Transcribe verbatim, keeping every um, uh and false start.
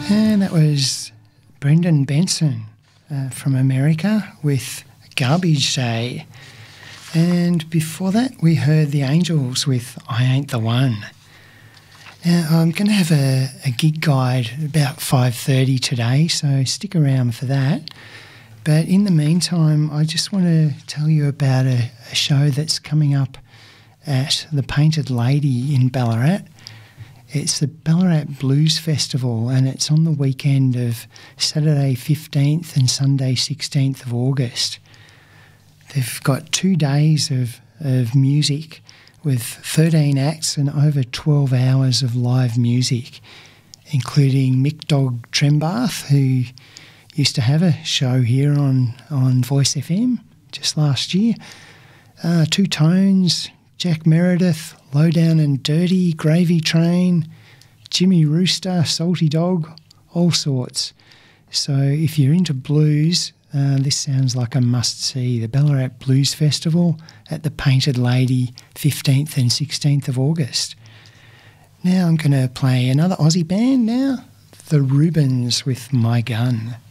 And that was Brendan Benson uh, from America with Garbage Day. And before that, we heard the Angels with I Ain't the One. Now, I'm going to have a, a gig guide about five thirty today, so stick around for that. But in the meantime, I just want to tell you about a, a show that's coming up at the Painted Lady in Ballarat. It's the Ballarat Blues Festival, and it's on the weekend of Saturday fifteenth and Sunday sixteenth of August. They've got two days of, of music with thirteen acts and over twelve hours of live music, including Mick Dog Trembath, who used to have a show here on, on Voice F M just last year, uh, Two Tones, Jack Meredith, Low Down and Dirty, Gravy Train, Jimmy Rooster, Salty Dog, all sorts. So if you're into blues, uh, this sounds like a must-see. The Ballarat Blues Festival at the Painted Lady, fifteenth and sixteenth of August. Now I'm going to play another Aussie band now, the Rubens with My Gun.